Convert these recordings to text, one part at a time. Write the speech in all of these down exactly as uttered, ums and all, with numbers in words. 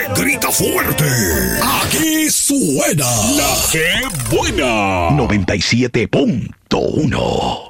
Grita fuerte. Aquí suena la que buena. noventa y siete punto uno.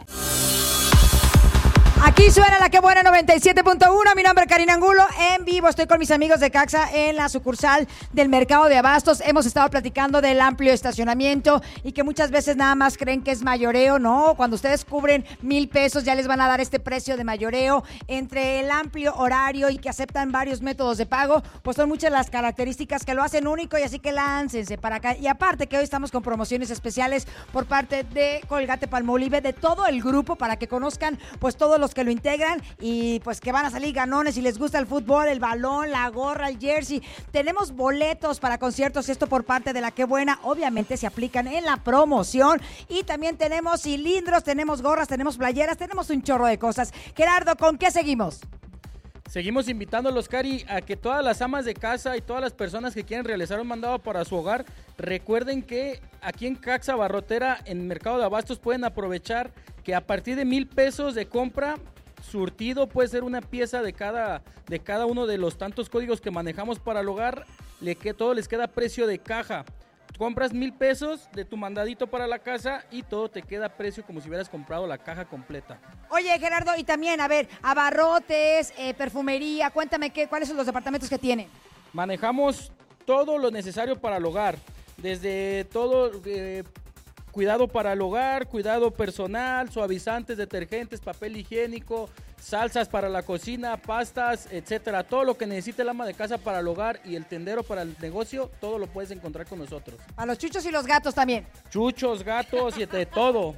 Aquí suena la que buena noventa y siete punto uno. Mi nombre es Karina Angulo. En vivo estoy con mis amigos de Caxa en la sucursal del Mercado de Abastos. Hemos estado platicando del amplio estacionamiento y que muchas veces nada más creen que es mayoreo. No, cuando ustedes cubren mil pesos ya les van a dar este precio de mayoreo. Entre el amplio horario y que aceptan varios métodos de pago, pues son muchas las características que lo hacen único, y así que láncense para acá. Y aparte que hoy estamos con promociones especiales por parte de Colgate-Palmolive, de todo el grupo, para que conozcan pues todos los que lo integran y pues que van a salir ganones si les gusta el fútbol, el balón, la gorra, el jersey. Tenemos boletos para conciertos, esto por parte de la que buena, obviamente se aplican en la promoción, y también tenemos cilindros, tenemos gorras, tenemos playeras, tenemos un chorro de cosas. Gerardo, ¿con qué seguimos? Seguimos invitándolos, Cari, a que todas las amas de casa y todas las personas que quieren realizar un mandado para su hogar, recuerden que aquí en Caxa Barrotera, en Mercado de Abastos, pueden aprovechar que a partir de mil pesos de compra, surtido puede ser una pieza de cada, de cada uno de los tantos códigos que manejamos para el hogar, le que todo les queda precio de caja. Compras mil pesos de tu mandadito para la casa y todo te queda a precio como si hubieras comprado la caja completa. Oye, Gerardo, y también, a ver, abarrotes, eh, perfumería, cuéntame qué, cuáles son los departamentos que tienen. Manejamos todo lo necesario para el hogar, desde todo eh, cuidado para el hogar, cuidado personal, suavizantes, detergentes, papel higiénico, salsas para la cocina, pastas, etcétera. Todo lo que necesite el ama de casa para el hogar y el tendero para el negocio, todo lo puedes encontrar con nosotros. A los chuchos y los gatos también. Chuchos, gatos y de todo.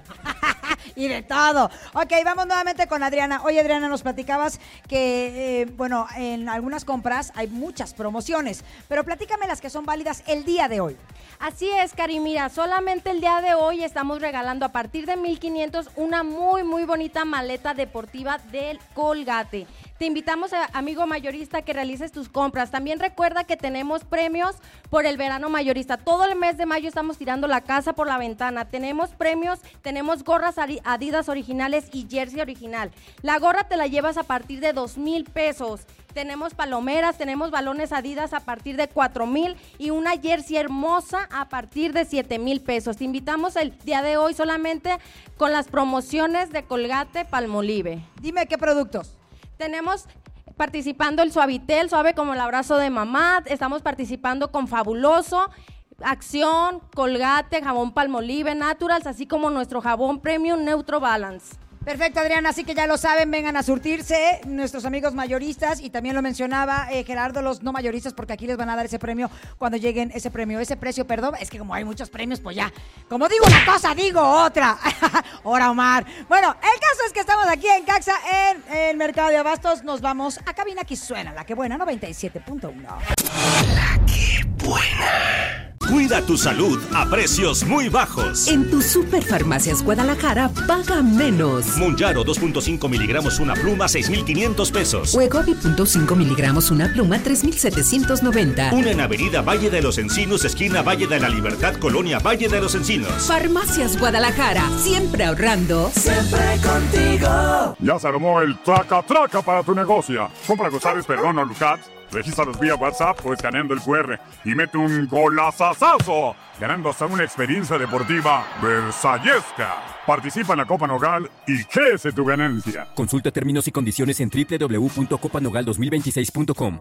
Y de todo. Ok, vamos nuevamente con Adriana. Oye, Adriana, nos platicabas que, eh, bueno, en algunas compras hay muchas promociones, pero platícame las que son válidas el día de hoy. Así es, Cari, mira, solamente el día de hoy estamos regalando a partir de mil quinientos una muy, muy bonita maleta deportiva del Colgate. Te invitamos, a, amigo mayorista, que realices tus compras. También recuerda que tenemos premios por el verano mayorista. Todo el mes de mayo estamos tirando la casa por la ventana. Tenemos premios, tenemos gorras Adidas originales y jersey original. La gorra te la llevas a partir de dos mil pesos. Tenemos palomeras, tenemos balones Adidas a partir de cuatro mil y una jersey hermosa a partir de siete mil pesos. Te invitamos el día de hoy solamente con las promociones de Colgate-Palmolive. Dime qué productos. Tenemos participando el Suavitel, suave como el abrazo de mamá. Estamos participando con Fabuloso, Acción, Colgate, jabón Palmolive Naturals, así como nuestro jabón Premium Neutro Balance. Perfecto, Adriana, así que ya lo saben, vengan a surtirse nuestros amigos mayoristas, y también lo mencionaba eh, Gerardo, los no mayoristas, porque aquí les van a dar ese premio cuando lleguen, ese premio, ese precio, perdón, es que como hay muchos premios, pues ya, como digo una cosa, digo otra. Ahora, Omar. Bueno, el caso es que estamos aquí en Caxa, en el Mercado de Abastos, nos vamos a cabina, aquí suena la que buena, noventa y siete punto uno. La que buena. Cuida tu salud a precios muy bajos. En tu Superfarmacias Guadalajara, paga menos. Monjaro dos punto cinco miligramos una pluma, seis mil quinientos pesos. Wegovy punto cinco miligramos una pluma, tres mil setecientos noventa. Una en Avenida Valle de los Encinos, esquina Valle de la Libertad, Colonia Valle de los Encinos. Farmacias Guadalajara, siempre ahorrando. Siempre contigo. Ya se armó el traca-traca para tu negocio. Compra González Perdón o Lucats. Regístralos vía WhatsApp o escaneando el cu erre y mete un golazazazo, ganando hasta una experiencia deportiva versallesca. Participa en la Copa Nogal y crece tu ganancia. Consulta términos y condiciones en doble u doble u doble u punto copa nogal dos mil veintiséis punto com.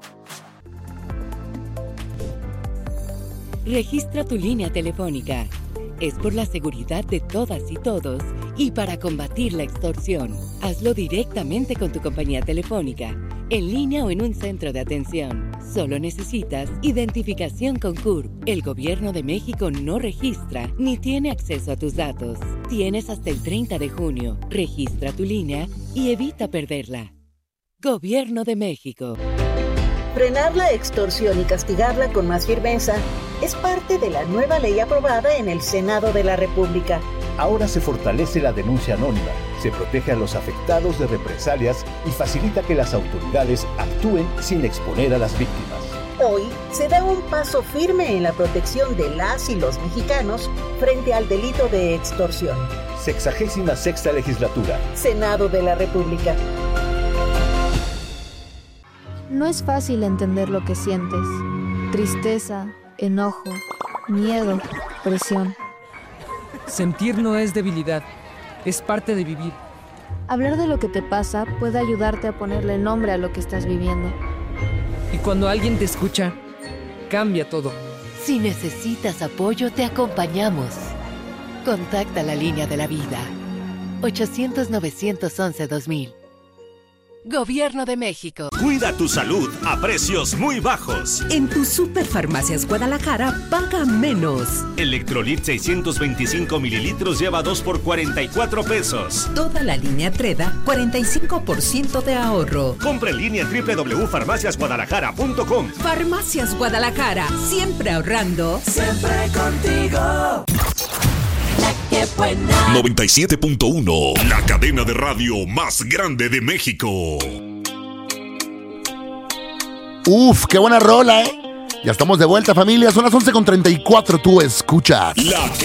Registra tu línea telefónica. Es por la seguridad de todas y todos y para combatir la extorsión. Hazlo directamente con tu compañía telefónica, en línea o en un centro de atención. Solo necesitas identificación con C U R P. El Gobierno de México no registra ni tiene acceso a tus datos. Tienes hasta el treinta de junio. Registra tu línea y evita perderla. Gobierno de México. Frenar la extorsión y castigarla con más firmeza es parte de la nueva ley aprobada en el Senado de la República. Ahora se fortalece la denuncia anónima, se protege a los afectados de represalias y facilita que las autoridades actúen sin exponer a las víctimas. Hoy se da un paso firme en la protección de las y los mexicanos frente al delito de extorsión. Sexagésima sexta legislatura. Senado de la República. No es fácil entender lo que sientes. tristeza, enojo, miedo, presión. Sentir no es debilidad, es parte de vivir. Hablar de lo que te pasa puede ayudarte a ponerle nombre a lo que estás viviendo. Y cuando alguien te escucha, cambia todo. Si necesitas apoyo, te acompañamos. Contacta la línea de la vida. ochocientos, novecientos once, dos mil. Gobierno de México. Cuida tu salud a precios muy bajos. En tu Superfarmacias Guadalajara, paga menos. Electrolit seiscientos veinticinco mililitros lleva dos por cuarenta y cuatro pesos. Toda la línea Treda, cuarenta y cinco por ciento de ahorro. Compra en línea en doble u doble u doble u punto farmacias guadalajara punto com. Farmacias Guadalajara, siempre ahorrando. Siempre contigo. ¡Qué buena! noventa y siete punto uno, la cadena de radio más grande de México. Uf, qué buena rola, ¿eh? Ya estamos de vuelta, familia. Son las once con treinta y cuatro. Tú escuchas. La